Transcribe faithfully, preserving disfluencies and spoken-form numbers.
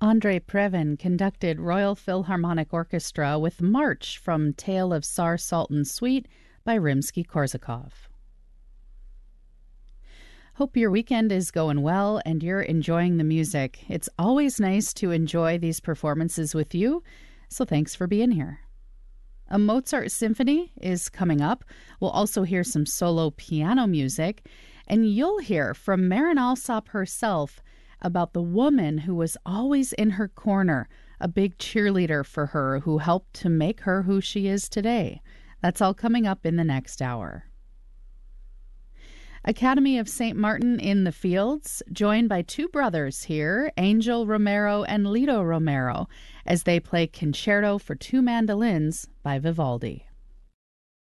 Andrei Previn conducted Royal Philharmonic Orchestra with March from Tale of Tsar Sultan Suite by Rimsky-Korsakov. Hope your weekend is going well and you're enjoying the music. It's always nice to enjoy these performances with you, so thanks for being here. A Mozart symphony is coming up. We'll also hear some solo piano music, and you'll hear from Marin Alsop herself about the woman who was always in her corner, a big cheerleader for her who helped to make her who she is today. That's all coming up in the next hour. Academy of Saint Martin in the Fields, joined by two brothers here, Angel Romero and Lito Romero, as they play Concerto for Two Mandolins by Vivaldi.